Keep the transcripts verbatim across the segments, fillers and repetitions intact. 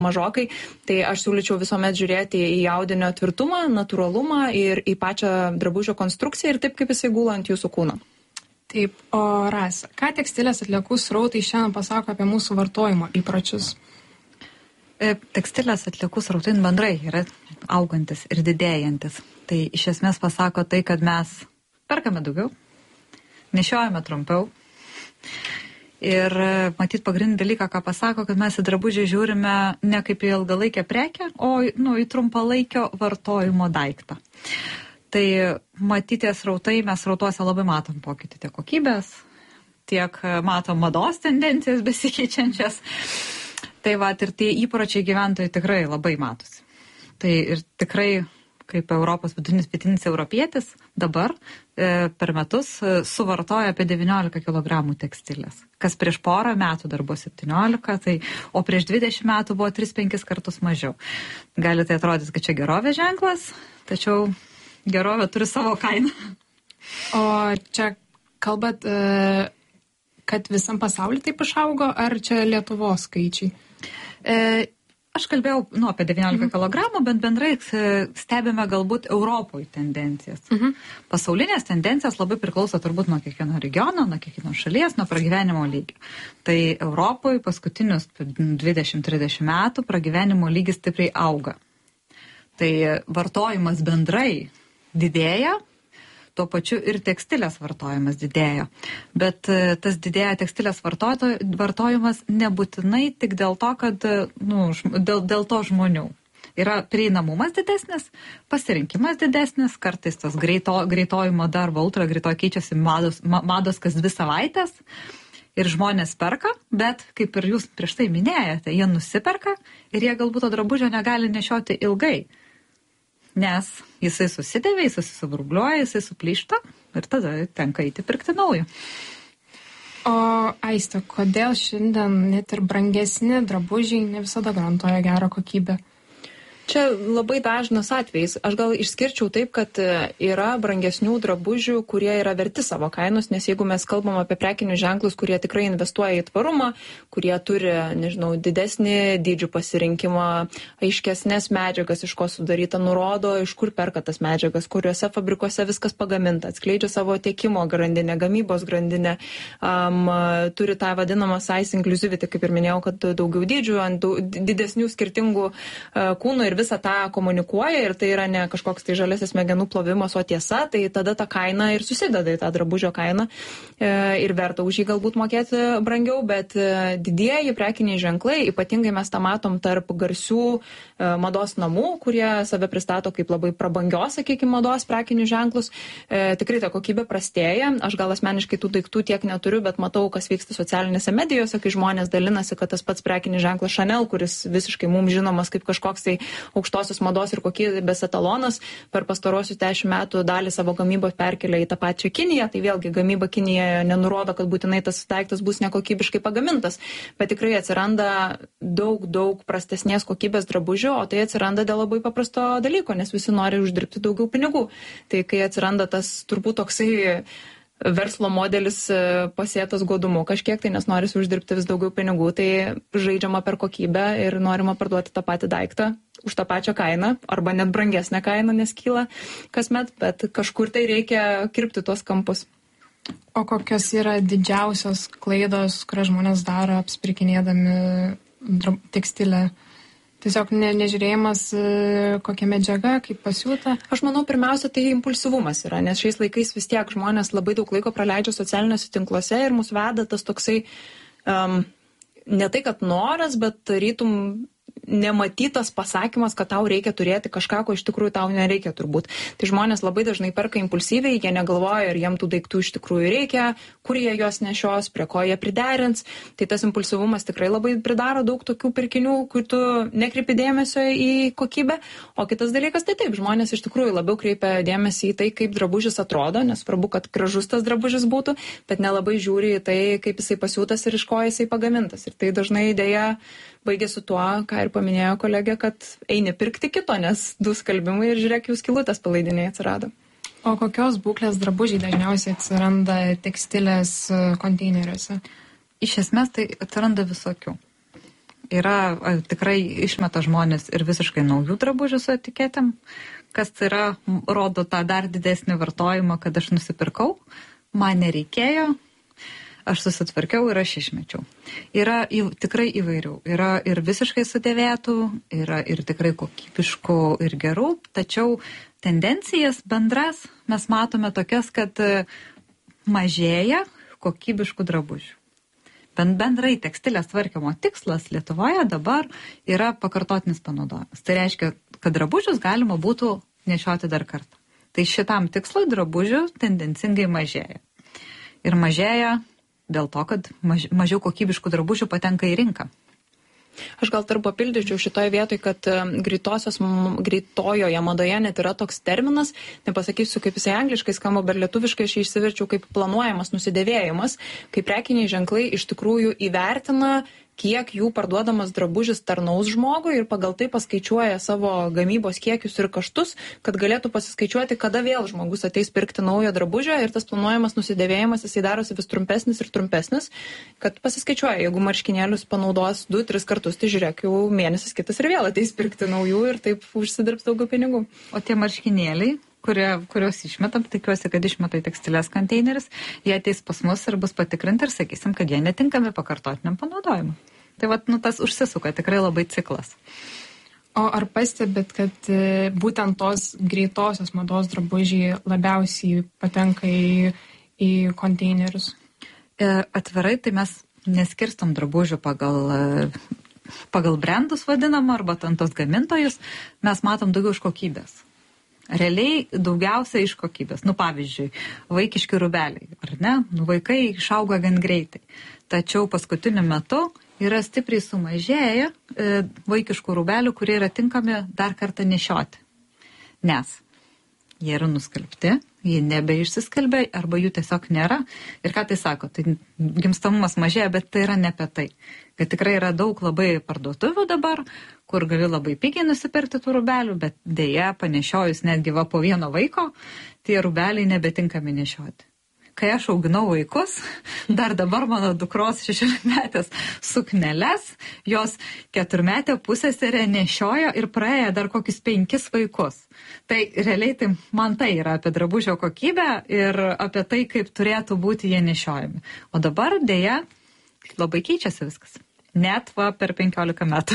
mažokai. Tai aš siūlyčiau visuomet žiūrėti į audinio tvirtumą, natūralumą ir į pačią drabužio konstrukciją ir taip, kaip jisai gula ant jūsų kūno. Taip, o Rasa, ką tekstilės atliekų srautai šiandien pasako apie mūsų vartojimo įpročius? Tekstilės atliekų srautai bendrai yra augantis ir didėjantis. Tai iš esmės pasako tai, kad mes perkame daugiau, nešiojame trumpiau. Ir matyt pagrindinį dalyką, ką pasako, kad mes į drabužį žiūrime ne kaip į ilgalaikę prekę, o nu, į trumpalaikio vartojimo daiktą. Tai matyties srautai, mes srautuose labai matom pokytį tiek kokybės, tiek matom mados tendencijas besikeičiančias. Tai va, ir tie įpročiai gyventojai tikrai labai matosi. Tai ir tikrai, kaip Europos vidutinis pietinis europietis, dabar e, per metus e, suvartoja apie devyniolika kilogramų tekstilės. Kas prieš porą metų dar buvo septyniolika, tai, o prieš dvidešimt metų buvo tris penkis kartus mažiau. Gali tai atrodyti, kad čia gerovės ženklas, tačiau gerovė turi savo kainą. O čia kalbat, e, kad visam pasauliu taip išaugo, ar čia Lietuvos skaičiai? E, aš kalbėjau nu, apie devyniolika mhm. kilogramų, bet bendrai stebime galbūt Europoje tendencijas. Mhm. Pasaulinės tendencijos labai priklauso turbūt nuo kiekvieno regiono, nuo kiekvieno šalies, nuo pragyvenimo lygio. Tai Europoje paskutinius dvidešimt trisdešimt metų pragyvenimo lygis stipriai auga. Tai vartojimas bendrai didėja, tuo pačiu ir tekstilės vartojimas didėjo. Bet tas didėja tekstilės vartojimas nebūtinai tik dėl to, kad, nu, dėl, dėl to žmonių. Yra prieinamumas didesnis, pasirinkimas didesnis, kartais tas greito, greitojimo darbo, ultra greito keičiasi mados, mados kas dvi savaitės ir žmonės perka, bet kaip ir jūs prieš tai minėjote, jie nusiperka ir jie galbūt to drabužio negali nešioti ilgai. Nes jisai susidėvė, jisai susiburbliuoja, jisai suplyšta ir tada tenka eiti pirkti naują. O Aiste, kodėl šiandien net ir brangesni drabužiai ne visada garantuoja gerą kokybę? Čia labai dažnas atvejis. Aš gal išskirčiau taip, kad yra brangesnių drabužių, kurie yra verti savo kainos, nes jeigu mes kalbam apie prekinius ženklus, kurie tikrai investuoja į tvarumą, kurie turi, nežinau, didesnį dydžių pasirinkimą, aiškesnės medžiagas, iš ko sudaryta, nurodo, iš kur perka tas medžiagas, kuriuose fabrikuose viskas pagaminta, atskleidžia savo tiekimo grandinę, gamybos grandinę, um, turi tą vadinamą size inclusivity, kaip ir minėjau, kad daugiau dydžių, ant didesnių skirtingų uh, kūnų ir visą tą komunikuoja ir tai yra ne kažkoks tai žaliasis smegenų plovimas, o tiesa, tai tada ta kaina ir susideda į tą drabužio kainą e, ir verta už jį galbūt mokėti brangiau, bet e, didieji prekiniai ženklai, ypatingai mes tą matom tarp garsių e, mados namų, kurie save pristato kaip labai prabangios, sakykime, mados prekinius ženklus, e, tikrai ta kokybė prastėja. Aš gal asmeniškai tų daiktų tiek neturiu, bet matau, kas vyksta socialinėse medijose, kai žmonės dalinasi, kad tas pats prekinis ženklas Chanel, kuris visiškai mums žinomas kaip kažkoks tai aukštosios mados ir kokybės etalonas, per pastarosius dešimt metų dalį savo gamybos perkelia į tą pačią Kiniją, tai vėlgi gamyba Kinijoje nenurodo, kad būtinai tas daiktas bus nekokybiškai pagamintas, bet tikrai atsiranda daug, daug prastesnės kokybės drabužių, o tai atsiranda dėl labai paprasto dalyko, nes visi nori uždirbti daugiau pinigų. Tai kai atsiranda tas turbūt toksai verslo modelis pasėtas godumu kažkiek, tai nes norisi uždirbti vis daugiau pinigų, tai žaidžiama per kokybę ir norima parduoti tą patį daiktą už tą pačią kainą, arba net brangesnę kainą, nes kyla kasmet, bet kažkur tai reikia kirpti tuos kampus. O kokios yra didžiausios klaidos, kurias žmonės daro apsipirkinėdami tekstilę? Tiesiog ne, nežiūrėjimas, kokia medžiaga, kaip pasiūta. Aš manau, pirmiausia, tai impulsyvumas yra, nes šiais laikais vis tiek žmonės labai daug laiko praleidžia socialiniuose tinkluose ir mus veda tas toksai, um, ne tai kad noras, bet tarytum nematytas pasakymas, kad tau reikia turėti kažką, ko iš tikrųjų tau nereikia turbūt. Tai žmonės labai dažnai perka impulsyviai, jie negalvoja, ar jiem tų daiktų iš tikrųjų reikia, kur jie juos nešios, prie ko jie priderins. Tai tas impulsyvumas tikrai labai pridaro daug tokių pirkinių, kur tu nekreipi dėmesio į kokybę. O kitas dalykas, tai taip, žmonės iš tikrųjų labiau kreipia dėmesį į tai, kaip drabužis atrodo, nes svarbu, kad gražus tas drabužis būtų, bet nelabai žiūri į tai, kaip jisai pasiūtas ir iš ko jisai pagamintas. Ir tai dažnai dėja baigėsi tuo, ką ir paminėjo kolegė, kad eini pirkti kito, nes du skalbimai ir žiūrėk, jų skylutės palaidiniai atsirado. O kokios būklės drabužiai dažniausiai atsiranda tekstilės konteineriuose? Iš esmės tai atsiranda visokių. Yra tikrai išmeta žmonės ir visiškai naujų drabužių su etiketėm, kas yra, rodo tą dar didesnį vartojimą, kad aš nusipirkau, man nereikėjo, aš susitvarkiau ir aš išmečiau. Yra į, tikrai įvairių. Yra ir visiškai sudėvėtų, yra ir tikrai kokybiškų ir gerų, tačiau tendencijas bendras mes matome tokias, kad mažėja kokybiškų drabužių. Bendrai tekstilės tvarkymo tikslas Lietuvoje dabar yra pakartotinis panaudojimas. Tai reiškia, kad drabužius galima būtų nešioti dar kartą. Tai šitam tikslui drabužių tendencingai mažėja. Ir mažėja dėl to, kad maž, mažiau kokybiškų drabužių patenka į rinką. Aš gal dar papildyčiau šitoje vietoje, kad greitosios, greitojoje madoje net yra toks terminas, nepasakysiu, kaip jisai angliškai skamba, bet lietuviškai aš jį išsiverčiau kaip planuojamas nusidėvėjimas, kai prekiniai ženklai iš tikrųjų įvertina, kiek jų parduodamas drabužis tarnaus žmogui ir pagal tai paskaičiuoja savo gamybos kiekius ir kaštus, kad galėtų pasiskaičiuoti, kada vėl žmogus ateis pirkti naujo drabužio ir tas planuojamas nusidėvėjimas jisai darosi vis trumpesnis ir trumpesnis, kad pasiskaičiuoja, jeigu marškinėlius panaudos du tris kartus, tai žiūrėk, jau mėnesis kitas ir vėl ateis pirkti naujų ir taip užsidirbs daugiau pinigų. O tie marškinėliai, kurie, kuriuos išmetam, tikiuosi, kad išmeta į tekstilės konteineris, jie ateis pas mus ir bus patikrinti ir sakysim, kad jie netinkami pakartotiniam panaudojimui. Tai vat, nu, tas užsisuka tikrai labai ciklas. O ar pastebėt, kad būtent tos greitosios mados drabužiai labiausiai patenka į, į konteinerius? E, atvirai, tai mes neskirstom drabužių pagal, pagal brandus vadinamą arba tos gamintojus, mes matom daugiau iš kokybės. Realiai daugiausia iš kokybės. Nu, pavyzdžiui, vaikiški rūbeliai, ar ne? Nu, vaikai išauga gan greitai. Tačiau paskutiniu metu yra stipriai sumažėję e, vaikiškų rūbelių, kurie yra tinkami dar kartą nešioti. Nes jie yra nuskalbti, jie nebeišsiskalbė arba jų tiesiog nėra. Ir ką tai sako? Tai gimstamumas mažėja, bet tai yra ne apie tai. Kad tikrai yra daug labai parduotuvių dabar, kur gali labai pigiai nusipirkti tų rūbelių, bet dėja panešiojus netgi va po vieno vaiko, tie rūbeliai nebetinkami nešioti. Kai aš auginau vaikus, dar dabar mano dukros šešiolikmetės sukneles, jos keturmetė pusseserė nešiojo ir praėjo dar kokius penkis vaikus. Tai realiai tai man tai yra apie drabužio kokybę ir apie tai, kaip turėtų būti jie nešiojami. O dabar dėja labai keičiasi viskas. Net va per penkiolika metų.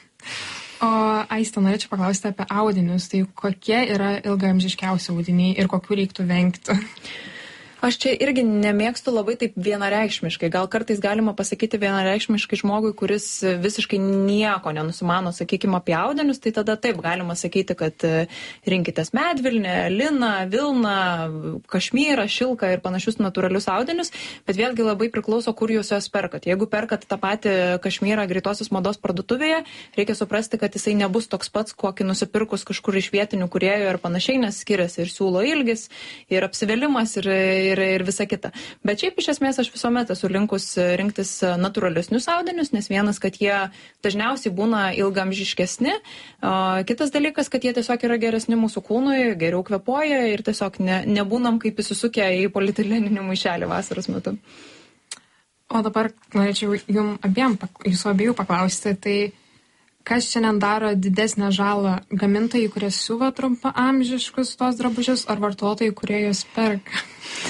O Aiste, norėčiau paklausti apie audinius. Tai kokie yra ilgaamžiškiausi audiniai ir kokių reiktų vengti? Aš čia irgi nemėgstu labai taip vienareikšmiškai. Gal kartais galima pasakyti vienareikšmiškai žmogui, kuris visiškai nieko nenusimano, sakykime, apie audinius, tai tada taip galima sakyti, kad rinkitės medvilnę, liną, vilną, kašmyrą, šilką ir panašius natūralius audinius, bet vėlgi labai priklauso, kur jūs juos perkat. Jeigu perkat tą patį kašmyrą greitosios mados parduotuvėje, reikia suprasti, kad jisai nebus toks pats, kokį nusipirkus kažkur iš vietinių kūrėjų ir panašiai, nes skiriasi ir siūlo ilgis, ir apsivėlimas, ir Ir, ir visa kita. Bet šiaip iš esmės aš visuomet esu linkus rinktis natūralesnius audinius, nes vienas, kad jie dažniausiai būna ilgamžiškesni, o kitas dalykas, kad jie tiesiog yra geresni mūsų kūnui, geriau kvėpuoja ir tiesiog ne, nebūnam kaip įsisukę į polietilieninį maišelį vasaros metu. O dabar norėčiau jum abiem, jūsų abiejų paklausti, tai kas šiandien daro didesnę žalą, gamintojai, kurie siuva trumpaamžiškus tos drabužius, ar vartotojai, kurie juos perka?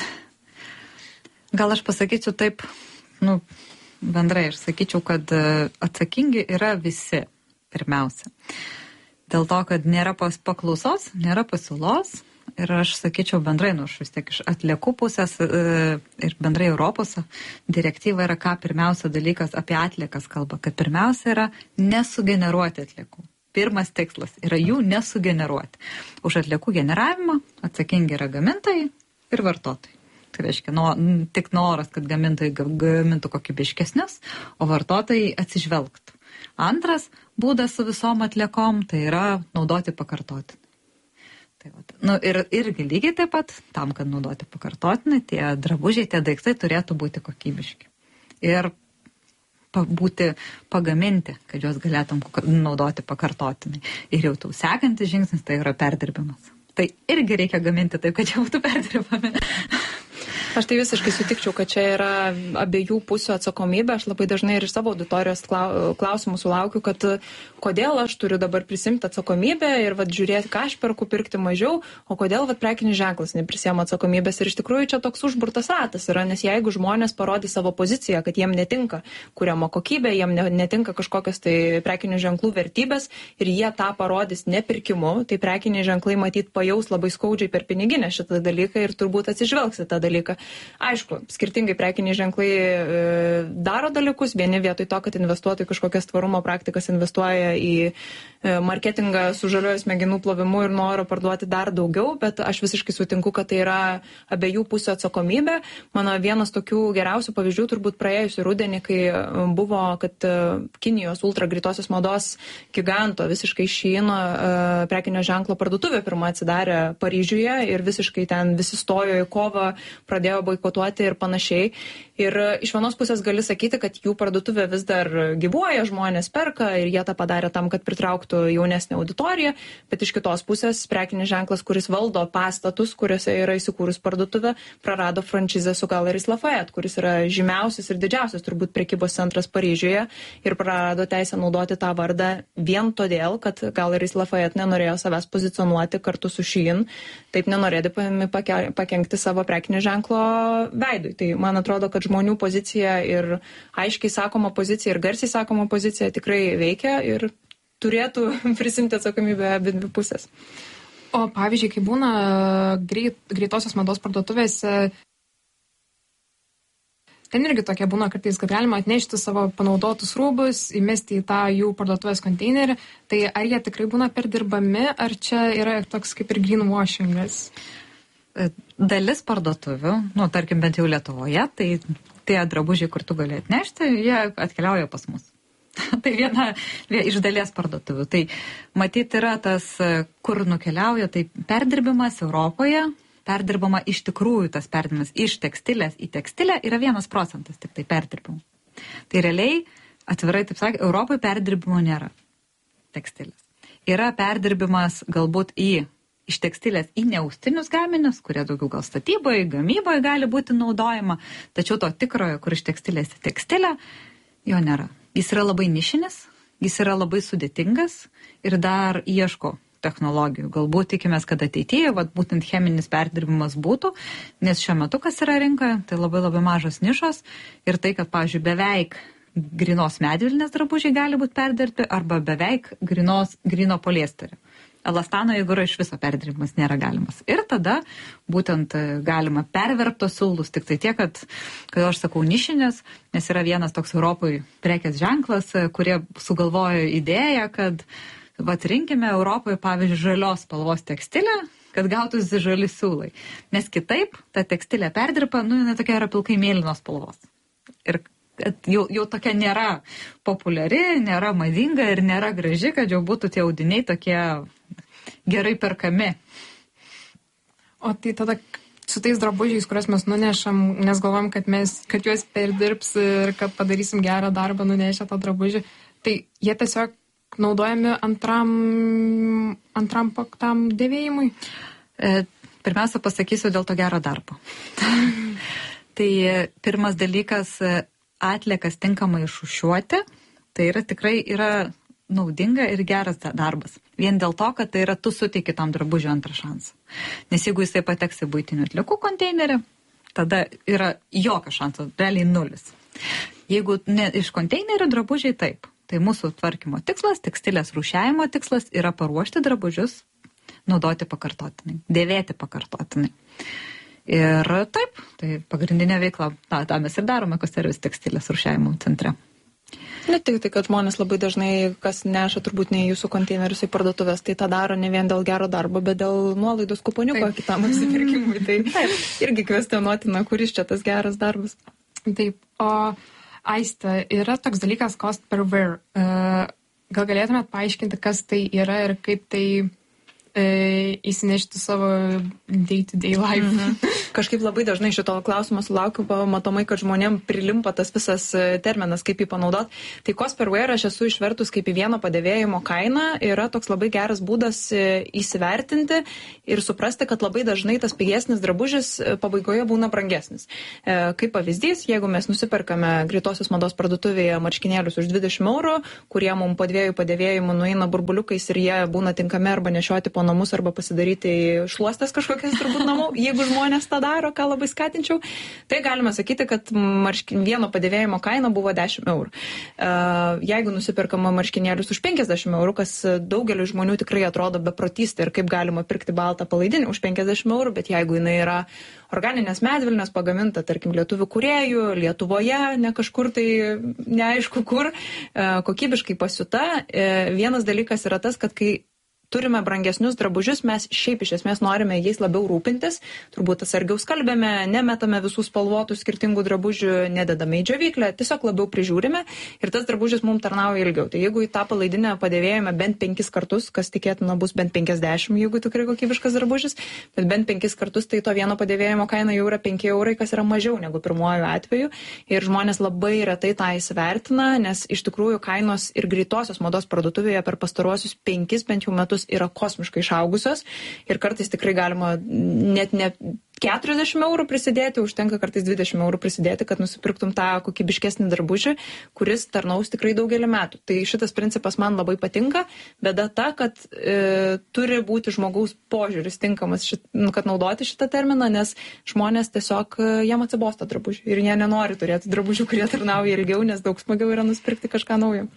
Gal aš pasakyčiau taip, nu, bendrai aš sakyčiau, kad atsakingi yra visi, pirmiausia. Dėl to, kad nėra paklausos, nėra pasiūlos. Ir aš sakyčiau bendrai, nu, aš vis tiek iš atliekų pusės e, ir bendrai Europos direktyva yra ką pirmiausia dalykas apie atliekas kalba, kad pirmiausia yra nesugeneruoti atliekų. Pirmas tikslas yra jų nesugeneruoti. Už atliekų generavimą atsakingi yra gamintojai ir vartotojai. Tai reiškia, no, tik noras, kad gamintojai gamintų kokybiškesnius, o vartotojai atsižvelgtų. Antras būdas su visom atliekom tai yra naudoti pakartotinai. Tai va, nu, ir, irgi lygiai taip pat, tam, kad naudoti pakartotinai, tie drabužiai, tie daiktai turėtų būti kokybiški. Ir pa, būti pagaminti, kad juos galėtum naudoti pakartotinai. Ir jau tau sekantis žingsnis tai yra perdirbimas. Tai irgi reikia gaminti taip, kad jau būtų perdirbami. Aš tai visiškai sutikčiau, kad čia yra abiejų pusių atsakomybė. Aš labai dažnai ir iš savo auditorijos klausimų sulaukiu, kad kodėl aš turiu dabar prisimti atsakomybę ir vat, žiūrėti, ką aš perku, pirkti mažiau, o kodėl vat, prekinis ženklas neprisiema atsakomybės. Ir iš tikrųjų čia toks užburtas ratas yra, nes jeigu žmonės parodys savo poziciją, kad jiem netinka kuriamo kokybė, jiem netinka kažkokios tai prekinių ženklų vertybės ir jie tą parodys nepirkimu, tai prekiniai ženklai matyt pajaus labai skaudžiai per piniginę šitą dalyką ir turbūt atsižvelgs į tą dalyką. Aišku, skirtingai prekiniai ženklai e, daro dalykus, vieni vietoj to, kad investuotų į kažkokias tvarumo praktikas, investuoja į e, marketingą su žaliuoju smegenų plovimu ir noro parduoti dar daugiau, bet aš visiškai sutinku, kad tai yra abiejų pusių atsakomybė. Mano vienas tokių geriausių pavyzdžių turbūt praėjusiu rudenį, kai buvo, kad e, Kinijos ultra greitosios mados giganto visiškai Shein e, prekinio ženklo parduotuvė pirma atsidarė Paryžiuje ir visiškai ten visi stojo į kovą, pradėjo boikotuoti ir panašiai. Ir iš vienos pusės gali sakyti, kad jų parduotuvė vis dar gyvuoja, žmonės perka ir jie tą padarė tam, kad pritrauktų jaunesnę auditoriją, bet iš kitos pusės prekinis ženklas, kuris valdo pastatus, kuriuose yra įsikūrus parduotuvė, prarado franšizę su Galeries Lafayette, kuris yra žymiausias ir didžiausias turbūt prekybos centras Paryžiuje ir prarado teisę naudoti tą vardą vien todėl, kad Galeries Lafayette nenorėjo savęs pozicionuoti kartu su Shein, taip nenorėdami pakenkti savo prekinio ženklo veidui. Tai man atrodo, kad žmonių pozicija ir aiškiai sakoma pozicija ir garsiai sakoma pozicija tikrai veikia ir turėtų prisimti atsakomybę abi dvi pusės. O pavyzdžiui, kai būna greit, greitosios mados parduotuvėse, ten irgi tokia būna kartais, kad galima atnešti savo panaudotus rūbus, įmesti į tą jų parduotuvės konteinerį, tai ar jie tikrai būna perdirbami, ar čia yra toks kaip ir greenwashingas? Dalis parduotuvių, nu, tarkim, bent jau Lietuvoje, tai tie drabužiai, kur tu gali atnešti, jie atkeliauja pas mus. Tai viena, viena iš dalies parduotuvių. Tai matyti yra tas, kur nukeliauja, tai perdirbimas Europoje, perdirbama iš tikrųjų tas perdirbimas iš tekstilės į tekstilę yra vienas procentas tik tai perdirbimo. Tai realiai, atvirai taip sakė, Europoje perdirbimo nėra tekstilės. Yra perdirbimas galbūt į iš tekstilės į neaustinius gaminius, kurie daugiau gal statyboje, gamyboje gali būti naudojama, tačiau to tikrojo, kur iš tekstilės į tekstilę, jo nėra. Jis yra labai nišinis, jis yra labai sudėtingas ir dar ieško technologijų. Galbūt tikimės, kad ateityje, vat, būtent cheminis perdirbimas būtų, nes šiuo metu, kas yra rinkoje, tai labai labai mažos nišos ir tai, kad, pavyzdžiui, beveik grinos medvilnės drabužiai gali būti perdirbti arba beveik grinos, grino poliesterio. Elastano, jeigu yra iš viso perdirbimas, nėra galimas. Ir tada būtent galima perverptos siūlus, tik tai tiek, kad, kad aš sakau nišinės, nes yra vienas toks Europoje prekės ženklas, kurie sugalvojo idėją, kad vat rinkime Europoje, pavyzdžiui, žalios spalvos tekstilę, kad gautųsi žali siūlai. Nes kitaip ta tekstilė perdirba, nu, jinai tokia yra pilkai mėlynos spalvos. Ir Jau, jau tokia nėra populiari, nėra madinga ir nėra graži, kad jau būtų tie audiniai tokie gerai perkami. O tai tada su tais drabužiais, kuriuos mes nunešam, nes galvom, kad, mes, kad juos perdirbs ir kad padarysim gerą darbą nunešę tą drabužį, tai jie tiesiog naudojami antram, antram paktam dėvėjimui? E, pirmiausia, pasakysiu dėl to gero darbo. Tai pirmas dalykas, atliekas tinkamai išrūšiuoti, tai yra tikrai yra naudinga ir geras darbas. Vien dėl to, kad tai yra tu suteiki tam drabužiu antrą šansą. Nes jeigu jisai pateks į buitinių atliekų konteinerį, tada yra jokio šanso, realiai nulis. Jeigu ne iš konteinerio drabužiai taip, tai mūsų tvarkymo tikslas, tekstilės rūšiavimo tikslas yra paruošti drabužius, naudoti pakartotinai, dėvėti pakartotinai. Ir taip, tai pagrindinė veikla, tą, tą mes ir darome Ecoservice tekstilės rūšiavimo centre. Ne tik tai, kad žmonės labai dažnai, kas neša turbūt ne jūsų konteinerius į parduotuvės, tai tą daro ne vien dėl gero darbo, bet dėl nuolaidos kuponiuko kitam apsipirkimui. Tai taip, irgi kvestionuotina, kuris čia tas geras darbas. Taip, o Aiste, yra toks dalykas cost per wear. Gal galėtumėt paaiškinti, kas tai yra ir kaip tai įsinešti savo day-to-day life. Mm-hmm. Kažkaip labai dažnai šito klausimo sulaukiu, matomai, kad žmonėm prilimpa tas visas terminas, kaip jį panaudot. Tai cost per wear aš esu išvertus kaip į vieno padėvėjimo kainą, yra toks labai geras būdas įsivertinti ir suprasti, kad labai dažnai tas pigesnis drabužis pabaigoje būna brangesnis. Kaip pavyzdys, jeigu mes nusiperkame greitosios mados parduotuvėje marškinėlius už dvidešimt eurų, kurie mums po dviejų padėvėjimų nueina burbuliukais ir jie būna tinkami arba nešioti po namus arba pasidaryti šluostas kažkokias turbūt namų, jeigu žmonės tą daro, ką labai skatinčiau, tai galime sakyti, kad marškin, vieno padėvėjimo kaina buvo dešimt eurų. Jeigu nusipirkama marškinėlius už penkiasdešimt eurų, kas daugeliu žmonių tikrai atrodo beprotystė ir kaip galima pirkti baltą palaidinį už penkiasdešimt eurų, bet jeigu jinai yra organinės medvilnės pagaminta, tarkim, lietuvių kūrėjų, Lietuvoje, ne kažkur tai neaišku kur, kokybiškai pasiūta, vienas dalykas yra tas, kad kai turime brangesnius drabužius, mes šiaip iš esmės norime jais labiau rūpintis, turbūt atsargiau skalbėme, nemetame visų spalvotų skirtingų drabužių, nededame į džiovyklę, tiesiog labiau prižiūrime ir tas drabužis mums tarnauja ilgiau. Tai jeigu į tą palaidinę padėvėjome bent penkis kartus, kas tikėtina bus bent penkiasdešimt, jeigu tikrai kokybiškas drabužis, bet bent penkis kartus, tai to vieno padėvėjimo kaina jau yra penki eurai, kas yra mažiau negu pirmuoju atveju ir žmonės labai retai tą įsivertina, nes iš tikrųjų kainos ir greitosios mados parduotuvėje per pastaruosius penkis bent jau metus yra kosmiškai išaugusios ir kartais tikrai galima net ne keturiasdešimt eurų prisidėti, užtenka kartais dvidešimt eurų prisidėti, kad nusipirktum tą kokybiškesnį drabužį, kuris tarnaus tikrai daugelį metų. Tai šitas principas man labai patinka, bėda ta, kad e, turi būti žmogaus požiūris tinkamas, šit, nu, kad naudoti šitą terminą, nes žmonės tiesiog e, jiem atsibosta drabužių ir jie nenori turėti drabužių, kurie tarnauja ilgiau, nes daug smagiau yra nusipirkti kažką naujo.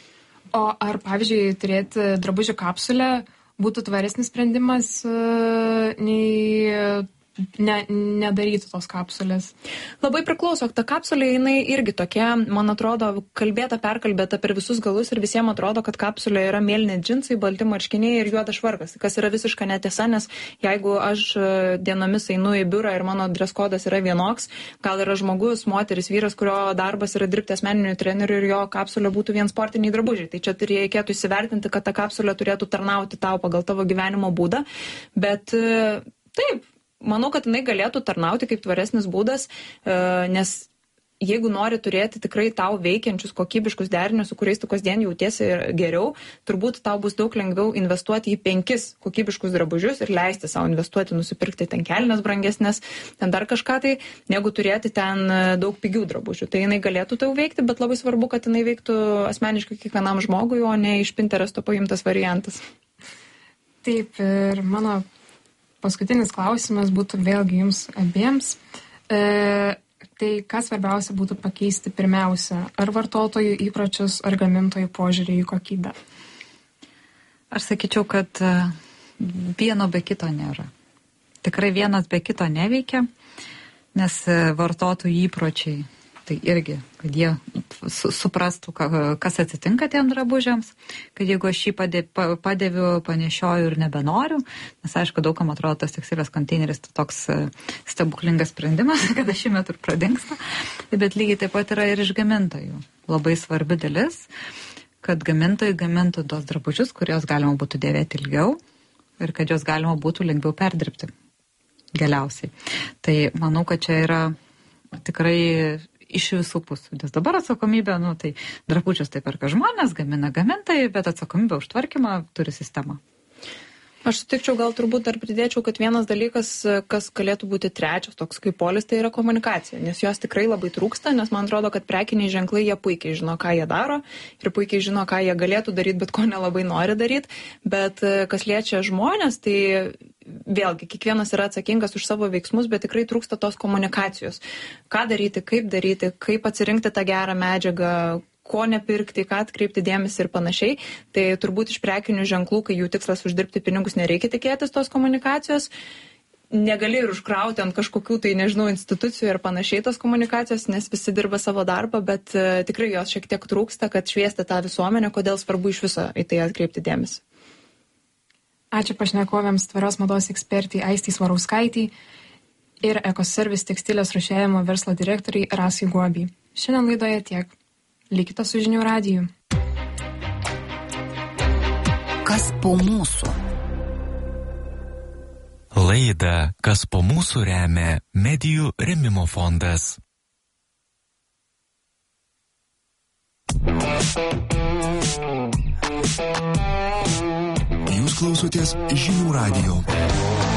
O ar, pavyzdžiui, turėti drabužių kapsulę būtų tvaresnis sprendimas uh, nei ne, nedaryti tos kapsulės? Labai priklauso, ta kapsulė jinai irgi tokia, man atrodo, kalbėta, perkalbėta per visus galus ir visiems atrodo, kad kapsulė yra mėlyni džinsai, balti marškiniai ir juodas švarkas, kas yra visiška netiesa, nes jeigu aš dienomis einu į biurą ir mano dress kodas yra vienoks, gal yra žmogus, moteris, vyras, kurio darbas yra dirbti asmeniniu treneriu ir jo kapsulė būtų vien sportiniai drabužiai. Tai čia reikėtų įsivertinti, kad ta kapsulė turėtų tarnauti tau pagal tavo gyvenimo būdą, bet taip, manau, kad jinai galėtų tarnauti kaip tvaresnis būdas, nes jeigu nori turėti tikrai tau veikiančius kokybiškus derinius, su kuriais tu kasdien jautiesi geriau, turbūt tau bus daug lengviau investuoti į penkis kokybiškus drabužius ir leisti savo investuoti, nusipirkti ten kelnes brangesnės, ten dar kažką tai, negu turėti ten daug pigių drabužių. Tai jinai galėtų tau veikti, bet labai svarbu, kad jinai veiktų asmeniškai kiekvienam žmogui, o ne iš Pinteresto paimtas variantas. Taip, ir mano paskutinis klausimas būtų vėlgi jums abiems. E, tai kas svarbiausia būtų pakeisti pirmiausia? Ar vartotojų įpročius, ar gamintojų požiūrį į kokybę? Aš sakyčiau, kad vieno be kito nėra. Tikrai vienas be kito neveikia, nes vartotojų įpročiai, tai irgi, kad jie su, suprastų, kas atsitinka tiem drabužiams, kad jeigu aš jį padėviu, panešioju ir nebenoriu, nes aišku, daugam atrodo tas tekstilės konteineris toks stebuklingas sprendimas, kad aš jį metu ir pradingsta, bet lygiai taip pat yra ir iš gamintojų. Labai svarbi dalis, kad gamintojai gamintų tos drabužius, kurios galima būtų dėvėti ilgiau ir kad jos galima būtų lengviau perdirbti galiausiai. Tai manau, kad čia yra tikrai iš visų pusių. Nes dabar atsakomybė, nu, tai drabužius tai perka žmonės, gamina gamintojai, bet atsakomybę už tvarkymą turi sistema. Aš sutikčiau, gal turbūt dar pridėčiau, kad vienas dalykas, kas galėtų būti trečias, toks kaip polis, tai yra komunikacija, nes jos tikrai labai trūksta, nes man atrodo, kad prekiniai ženklai, jie puikiai žino, ką jie daro ir puikiai žino, ką jie galėtų daryti, bet ko nelabai nori daryti, bet kas liečia žmonės, tai vėlgi, kiekvienas yra atsakingas už savo veiksmus, bet tikrai trūksta tos komunikacijos. Ką daryti, kaip daryti, kaip atsirinkti tą gerą medžiagą, ko nepirkti, ką atkreipti dėmesį ir panašiai. Tai turbūt iš prekinių ženklų, kai jų tikslas uždirbti pinigus, nereikia tikėtis tos komunikacijos. Negali ir užkrauti ant kažkokių, tai nežinau, institucijų ir panašiai tos komunikacijos, nes visi dirba savo darbą, bet uh, tikrai jos šiek tiek trūksta, kad šviesti tą visuomenę, kodėl svarbu iš viso į tai atkreipti dėmesį. Ačiū pašnekovėms tvarios mados ekspertai Aistei Svarauskaitei ir Ekoservis tekstilės rūšiavimo verslo direktoriai Rasai Guobiai. Šiandien laidoje tiek. Likite su Žinių radiju. Kas po mūsų? Laidą Kas po mūsų remia Medijų rėmimo fondas. Jūs klausotės Žinių radijo.